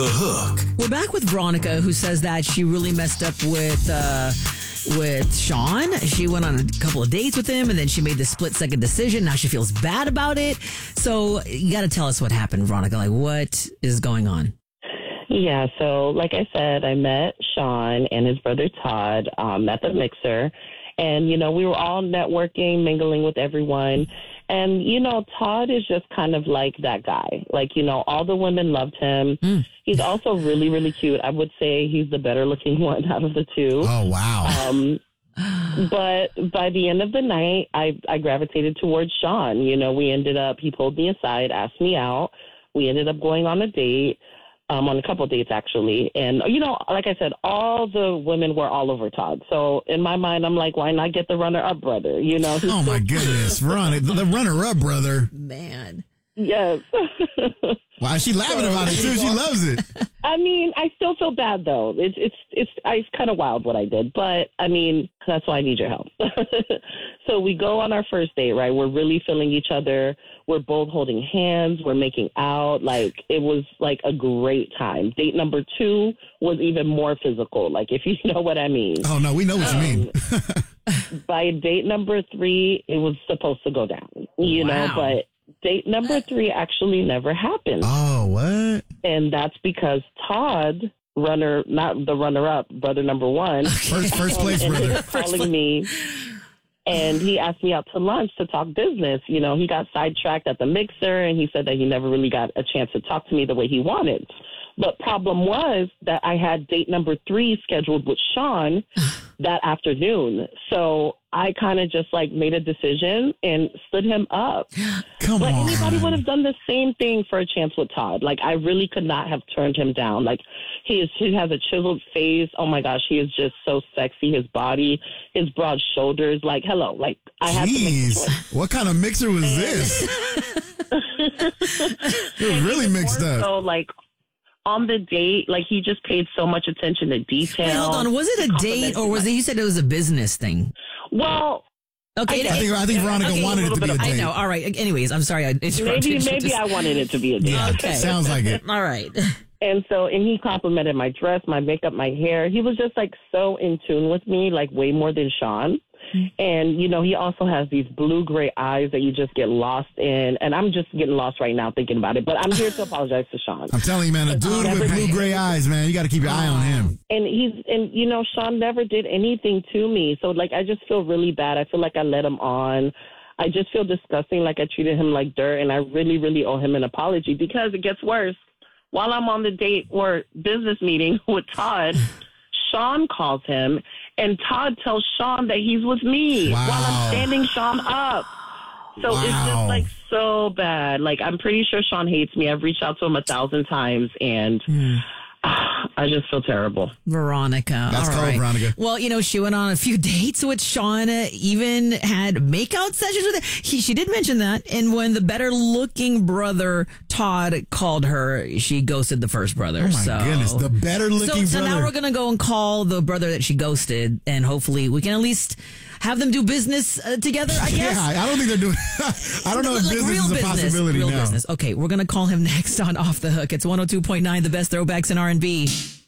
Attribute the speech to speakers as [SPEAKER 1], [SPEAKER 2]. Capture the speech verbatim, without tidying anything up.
[SPEAKER 1] The Hook.
[SPEAKER 2] We're back with Veronica, who says that she really messed up with uh, with Sean. She went on a couple of dates with him, and then she made the split second decision. Now she feels bad about it. So you got to tell us what happened, Veronica. Like, what is going on?
[SPEAKER 3] Yeah, so like I said, I met Sean and his brother Todd um, at the Mixer. And, you know, we were all networking, mingling with everyone. And, you know, Todd is just kind of like that guy. Like, you know, all the women loved him. Mm. He's also really, really cute. I would say he's the better looking one out of the two.
[SPEAKER 4] Oh, wow.
[SPEAKER 3] Um, but by the end of the night, I, I gravitated towards Sean. You know, we ended up, he pulled me aside, asked me out. We ended up going on a date. Um, on a couple of dates, actually. And, you know, like I said, all the women were all over Todd. So in my mind, I'm like, why not get the runner-up brother? You know?
[SPEAKER 4] Oh, my goodness. Veronica, the runner-up brother.
[SPEAKER 2] Man.
[SPEAKER 3] Yes.
[SPEAKER 4] Wow, she's laughing about it, too. She loves it.
[SPEAKER 3] I mean, I still feel bad, though. It's, it's, it's, it's kind of wild what I did. But, I mean, that's why I need your help. So we go on our first date, right? We're really feeling each other. We're both holding hands. We're making out. Like, it was like a great time. Date number two was even more physical, like, if you know what I mean.
[SPEAKER 4] Oh, no, we know what um, you mean.
[SPEAKER 3] By date number three, it was supposed to go down, you wow. know, but date number three actually never happened.
[SPEAKER 4] Oh, what?
[SPEAKER 3] And that's because Todd, runner, not the runner-up, brother number one.
[SPEAKER 4] First, first place, brother.
[SPEAKER 3] Calling me. And he asked me out to lunch to talk business. You know, he got sidetracked at the Mixer, and he said that he never really got a chance to talk to me the way he wanted. But problem was that I had date number three scheduled with Sean that afternoon. So I kind of just like made a decision and stood him up.
[SPEAKER 4] Come
[SPEAKER 3] but
[SPEAKER 4] on.
[SPEAKER 3] Anybody would have done the same thing for a chance with Todd. Like, I really could not have turned him down. Like, he is, he has a chiseled face. Oh my gosh, he is just so sexy. His body, his broad shoulders. Like, hello. Like, I had to make a choice.
[SPEAKER 4] What kind of mixer was this? It was really mixed up.
[SPEAKER 3] So, like, on the date, like, he just paid so much attention to detail.
[SPEAKER 2] Wait, hold on. Was it a date, or was it, you said it was a business thing?
[SPEAKER 3] Well,
[SPEAKER 2] okay.
[SPEAKER 4] I think, I think Veronica
[SPEAKER 2] okay,
[SPEAKER 4] wanted it to be a date.
[SPEAKER 2] I know. All right. Anyways, I'm sorry. I
[SPEAKER 3] maybe maybe I wanted it to be a date.
[SPEAKER 4] Yeah, okay. Sounds like it.
[SPEAKER 2] All right.
[SPEAKER 3] And so, and he complimented my dress, my makeup, my hair. He was just like so in tune with me, like way more than Sean. And, you know, he also has these blue-gray eyes that you just get lost in. And I'm just getting lost right now thinking about it. But I'm here to apologize to Sean.
[SPEAKER 4] I'm telling you, man, a dude with blue-gray eyes, man, you got to keep your eye on him.
[SPEAKER 3] And he's, and, you know, Sean never did anything to me. So, like, I just feel really bad. I feel like I let him on. I just feel disgusting, like I treated him like dirt. And I really, really owe him an apology because it gets worse. While I'm on the date or business meeting with Todd, Sean calls him, and Todd tells Sean that he's with me
[SPEAKER 4] wow.
[SPEAKER 3] while I'm standing Sean up. So wow. it's just like so bad. Like, I'm pretty sure Sean hates me. I've reached out to him a thousand times, and mm. I just feel terrible.
[SPEAKER 2] Veronica.
[SPEAKER 4] That's
[SPEAKER 2] all
[SPEAKER 4] cold,
[SPEAKER 2] right.
[SPEAKER 4] Veronica.
[SPEAKER 2] Well, you know, she went on a few dates with Sean, uh, even had makeout sessions with him. He, she did mention that. And when the better looking brother, Todd, called her, she ghosted the first brother.
[SPEAKER 4] Oh, my
[SPEAKER 2] so,
[SPEAKER 4] goodness. The better looking
[SPEAKER 2] so,
[SPEAKER 4] brother.
[SPEAKER 2] So now we're going to go and call the brother that she ghosted, and hopefully we can at least have them do business uh, together, I guess.
[SPEAKER 4] Yeah, I don't think they're doing I don't know if
[SPEAKER 2] like
[SPEAKER 4] business
[SPEAKER 2] real
[SPEAKER 4] is a
[SPEAKER 2] business,
[SPEAKER 4] possibility
[SPEAKER 2] real
[SPEAKER 4] now.
[SPEAKER 2] business. Okay, we're going to call him next on Off the Hook. It's one oh two point nine, the best throwbacks in R and B.